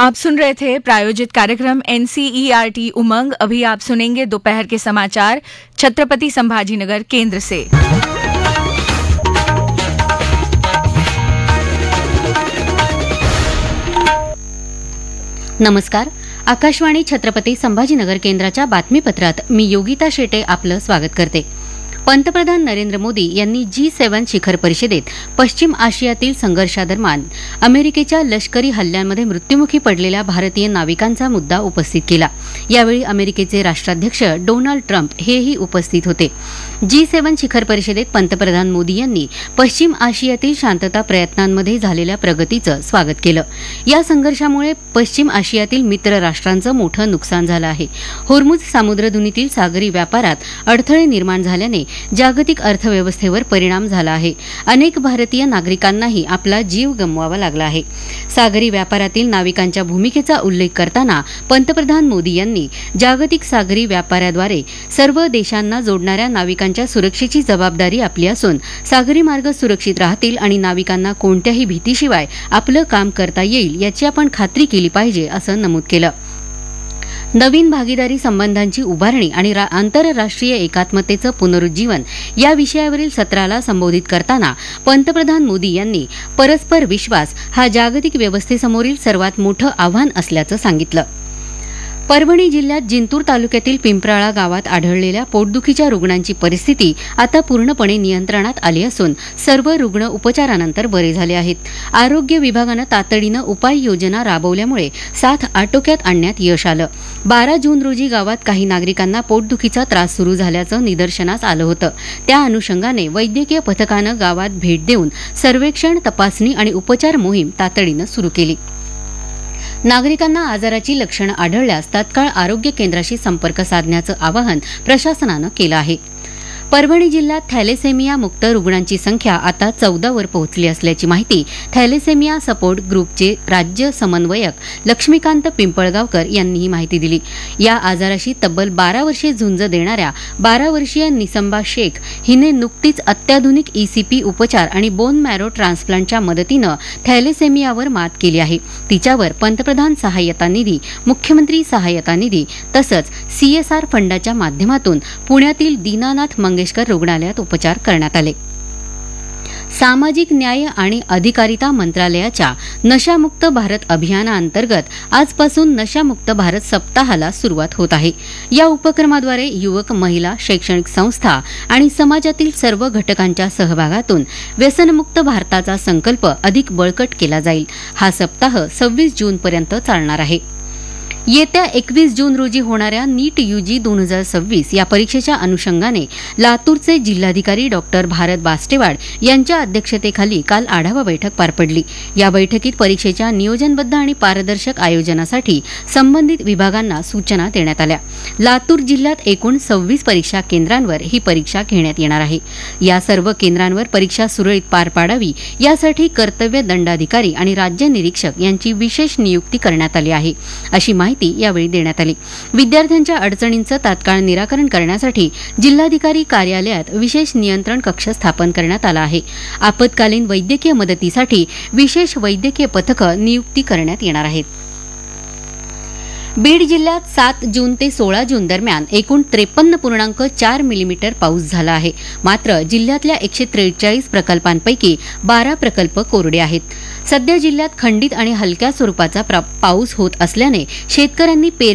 आप सुन रहे थे प्रायोजित कार्यक्रम एनसीईआरटी उमंग। अभी आप सुनेंगे दोपहर के समाचार छत्रपति संभाजीनगर केंद्र से। नमस्कार, आकाशवाणी छत्रपती संभाजीनगर केंद्राच्या बातमीपत्रात मी योगिता शेटे आपलं स्वागत करते. पंतप्रधान नरेंद्र मोदी यांनी G7 शिखर परिषदेत पश्चिम आशियातील संघर्षादरम्यान अमेरिकेच्या लष्करी हल्ल्यांमध्ये मृत्युमुखी पडलेल्या भारतीय नाविकांचा मुद्दा उपस्थित केला. यावेळी अमेरिकेचे राष्ट्राध्यक्ष डोनाल्ड ट्रम्प हेही उपस्थित होते. G7 शिखर परिषदेत पंतप्रधान मोदी यांनी पश्चिम आशियातील शांतता प्रयत्नांमध्ये झालेल्या प्रगतीचं स्वागत केलं. या संघर्षामुळे पश्चिम आशियातील मित्र राष्ट्रांचं मोठं नुकसान झालं आहे. होर्मुझ सामुद्रधुनीतील सागरी व्यापारात अडथळे निर्माण झाल्याने जागतिक अर्थव्यवस्थेवर परिणाम झाला आहे. अनेक भारतीय नागरिकांनाही आपला जीव गमवावा लागला आहे. सागरी व्यापारातील नाविकांच्या भूमिकेचा उल्लेख करताना पंतप्रधान मोदी यांनी जागतिक सागरी व्यापाराद्वारे सर्व देशांना जोडणाऱ्या नाविकांच्या सुरक्षेची जबाबदारी आपली असून सागरी मार्ग सुरक्षित राहतील आणि नाविकांना कोणत्याही भीतीशिवाय आपलं काम करता येईल याची आपण खात्री केली पाहिजे असं नमूद केलं. नवीन भागीदारी संबंधांची उभारणी आणि आंतरराष्ट्रीय एकात्मतेचं पुनरुज्जीवन या विषयावरील सत्राला संबोधित करताना पंतप्रधान मोदी यांनी परस्पर विश्वास हा जागतिक व्यवस्थेसमोरील सर्वात मोठं आव्हान असल्याचं सांगितलं. परभणी जिल्ह्यात जिंतूर तालुक्यातील पिंपराळा गावात आढळलेल्या पोटदुखीच्या रुग्णांची परिस्थिती आता पूर्णपणे नियंत्रणात आली असून सर्व रुग्ण उपचारानंतर बरे झाले आहेत. आरोग्य विभागानं तातडीनं उपाययोजना राबवल्यामुळे साथ आटोक्यात आणण्यात यश आलं. 12 जून रोजी गावात काही नागरिकांना पोटदुखीचा त्रास सुरू झाल्याचं निदर्शनास आलं होतं. त्या अनुषंगाने वैद्यकीय पथकानं गावात भेट देऊन सर्वेक्षण, तपासणी आणि उपचार मोहीम तातडीनं सुरू केली. नागरिकांना आजाराची लक्षणं आढळल्यास तात्काळ आरोग्य केंद्राशी संपर्क साधण्याचं आवाहन प्रशासनानं केलं आहे. परभणी जिल्ह्यात थॅलेसेमिया मुक्त रुग्णांची संख्या आता 14 वर पोहोचली असल्याची माहिती थॅलेसेमिया सपोर्ट ग्रुपचे राज्य समन्वयक लक्ष्मीकांत पिंपळगावकर यांनी ही माहिती दिली. या आजाराशी तब्बल 12 वर्षे झुंज देणाऱ्या 12 वर्षीय निसंबा शेख हिने नुकतीच अत्याधुनिक ECP उपचार आणि बोन मॅरो ट्रान्सप्लांटच्या मदतीनं थॅलेसेमियावर मात केली आहे. तिच्यावर पंतप्रधान सहाय्यता निधी, मुख्यमंत्री सहाय्यता निधी तसंच CSR फंडाच्या माध्यमातून पुण्यातील दीनानाथ मंगेशकर रुग्णालयात उपचार करण्यात आले. सामाजिक न्याय आणि अधिकारिता मंत्रालयाच्या नशामुक्त भारत अभियानाअंतर्गत आजपासून नशामुक्त भारत सप्ताहाला सुरुवात होत आहे. या उपक्रमाद्वारे युवक, महिला, शैक्षणिक संस्था आणि समाजातील सर्व घटकांच्या सहभागातून व्यसनमुक्त भारताचा संकल्प अधिक बळकट केला जाईल. हा सप्ताह 26 जूनपर्यंत चालणार आहे. येत्या 21 जून रोजी होणाऱ्या नीट UG 2026 या परीक्षेच्या अनुषंगाने लातूरचे जिल्हाधिकारी डॉक्टर भारत बास्टेवाड यांच्या अध्यक्षतेखाली काल आढावा बैठक पार पडली. या बैठकीत परीक्षेच्या नियोजनबद्ध आणि पारदर्शक आयोजनासाठी संबंधित विभागांना सूचना देण्यात आल्या. लातूर जिल्ह्यात एकूण 26 परीक्षा केंद्रांवर ही परीक्षा घेण्यात येणार आहे. या सर्व केंद्रांवर परीक्षा सुरळीत पार पाडावी यासाठी कर्तव्य दंडाधिकारी आणि राज्य निरीक्षक यांची विशेष नियुक्ती करण्यात आली आहे, अशी माहिती यावेळी देण्यात आली. विद्यार्थ्यांच्या अडचणींचं तात्काळ निराकरण करण्यासाठी जिल्हाधिकारी कार्यालयात विशेष नियंत्रण कक्ष स्थापन करण्यात आला आहे. आपत्कालीन वैद्यकीय मदतीसाठी विशेष वैद्यकीय पथकं नियुक्ती करण्यात येणार आहेत. बीड जिल्ह्यात 7 जून ते 16 जून दरम्यान एकूण 53.4 मिलीमीटर पाऊस झाला आहे. मात्र जिल्ह्यातल्या 143 प्रकल्पांपैकी 12 प्रकल्प कोरडे आहेत. सध्या जिल्ह्यात खंडित आणि हलक्या स्वरूपाचा पाऊस होत असल्याने शेतकऱ्यांनी